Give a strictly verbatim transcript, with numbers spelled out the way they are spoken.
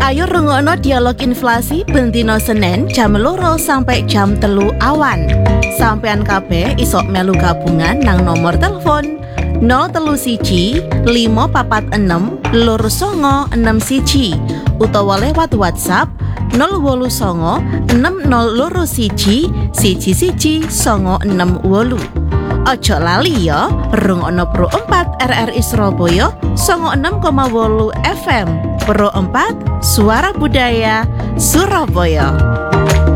Ayo rungokno dialog inflasi bendino Senin jam loro sampai jam telu awan. Sampean kabeh isok melu gabungan nang nomor telepon nol telu siji lima papat enem loro songo enam siji utawa lewat WhatsApp nol wolu songo enam nol loro siji siji siji songo enam wolu. Ojo lali ya, rungokno Pro empat R R I Surabaya songo enam koma wolu F M. Pro empat Suara Budaya Surabaya.